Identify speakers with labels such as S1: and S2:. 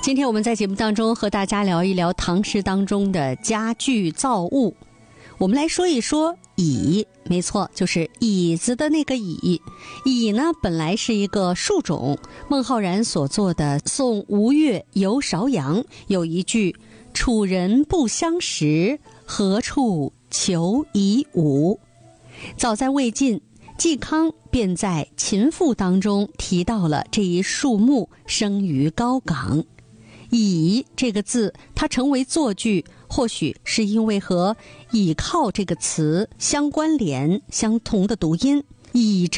S1: 今天我们在节目当中和大家聊一聊唐诗当中的家具造物。我们来说一说椅，没错，就是椅子的那个椅。椅呢，本来是一个树种。孟浩然所作的《送吴越游韶阳》有一句“楚人不相识，何处求夷吾”。早在魏晋，嵇康便在《秦赋》当中提到了这一树木生于高岗。倚这个字它成为作句，或许是因为和倚靠这个词相关联相同的读音，倚